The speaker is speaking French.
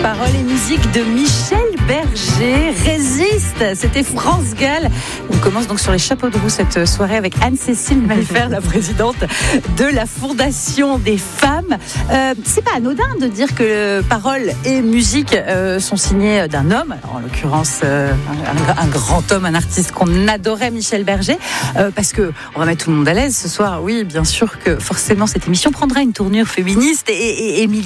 Paroles et musique de Michel Berger. Résiste, c'était France Gall. On commence donc sur les chapeaux de roue cette soirée avec Anne-Cécile Maillefer, la présidente de la Fondation des femmes. C'est pas anodin de dire que paroles et musique sont signées d'un homme, en l'occurrence un grand homme, un artiste qu'on adorait, Michel Berger, parce que on va mettre tout le monde à l'aise ce soir. Oui, bien sûr que forcément cette émission prendra une tournure féministe et